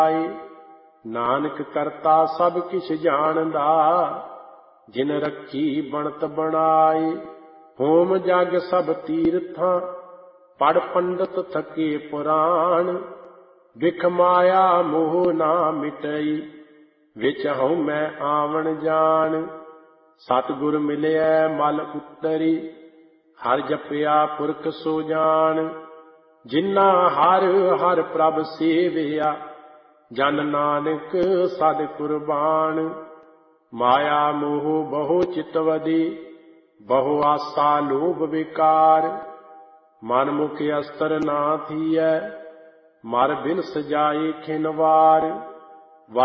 ਨਾਨਕ ਕਰਤਾ ਸਭ ਕਿਛ ਜਾਣਦਾ, ਜਿਨ ਰੱਖੀ ਬਣਤ ਬਣਾਏ। ਹੋਮ ਜਗ ਸਭ ਤੀਰਥਾਂ, ਪੜ ਪੰਡਤ ਥਕੇ ਪੁਰਾਣ। ਵਿਖ ਮਾਇਆ ਮੋਹ ਨਾ ਮਿਟਈ, ਵਿੱਚ ਹਉਮੈ ਆਵਣ ਜਾਣ। ਸਤਿਗੁਰ ਮਿਲਿਐ ਮਲ ਉਤਰੀ, ਹਰਿ ਜਪਿਆ ਪੁਰਖ ਸੋ ਜਾਣ। ਜਿਨਾ ਹਰਿ ਹਰਿ ਪ੍ਰਭ ਸੇਵਿਆ, ਜਨ ਨਾਨਕ ਸਦ ਕੁਰਬਾਨ। ਮਾਇਆ ਮੋਹ ਬਹੁ ਚਿਤਵਦੀ, ਬਹੁ ਆਸਾ ਲੋਭ ਵਿਕਾਰ। ਮਨ ਮੁਖ ਅਸਤਰ ਨਾ ਥੀਐ, ਮਰ ਬਿਨ ਸਜਾਏ ਖਿਨ ਵਾਰ।